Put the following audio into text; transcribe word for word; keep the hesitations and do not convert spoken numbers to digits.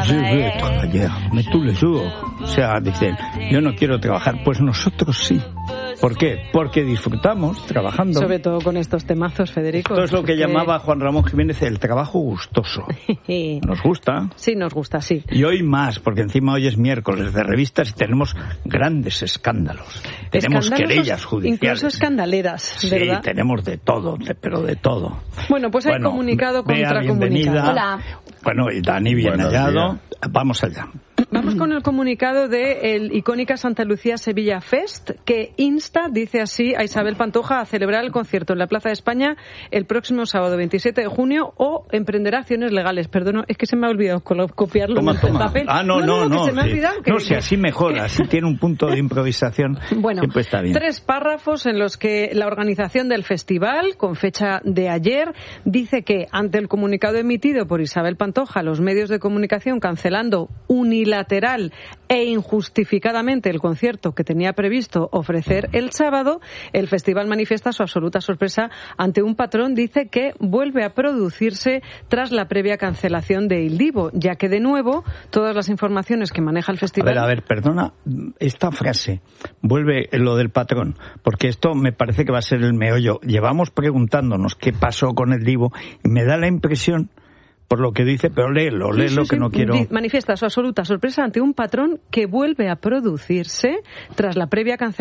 je veux travailler, mais tous les jours. O sea, dicen, yo no quiero trabajar, pues nosotros sí. ¿Por qué? Porque disfrutamos trabajando. Sobre todo con estos temazos, Federico. Esto es lo que porque... llamaba Juan Ramón Jiménez el trabajo gustoso. ¿Nos gusta? Sí, nos gusta, sí. Y hoy más, porque encima hoy es miércoles de revistas y tenemos grandes escándalos. Tenemos querellas judiciales. Incluso escandaleras, ¿verdad? Sí, tenemos de todo, de, pero de todo. Bueno, pues hay bueno, comunicado contra Bea, comunicado. Hola. Bueno, y Dani, bien Buenos hallado. Días. Vamos allá. Vamos con el comunicado de el icónica Santa Lucía Sevilla Fest, que insta, dice así, a Isabel Pantoja a celebrar el concierto en la Plaza de España el próximo sábado veintisiete de junio o emprenderá acciones legales. Perdón, es que se me ha olvidado copiarlo toma, en toma. el papel. Ah, no, no, no. no, no que se me ha sí. olvidado. Que, no, si así mejora, así tiene un punto de improvisación, bueno, siempre está bien. Tres párrafos en los que la organización del festival, con fecha de ayer, dice que ante el comunicado emitido por Isabel Pantoja, los medios de comunicación cancelando unilateral e injustificadamente el concierto que tenía previsto ofrecer el sábado, el festival manifiesta su absoluta sorpresa ante un patrón, dice, que vuelve a producirse tras la previa cancelación de Il Divo, ya que de nuevo todas las informaciones que maneja el festival... A ver, a ver, perdona, esta frase, vuelve lo del patrón, porque esto me parece que va a ser el meollo. Llevamos preguntándonos qué pasó con el Divo y me da la impresión... por lo que dice, pero léelo, léelo sí, sí, que sí. no quiero... Manifiesta su absoluta sorpresa ante un patrón que vuelve a producirse tras la previa cancelación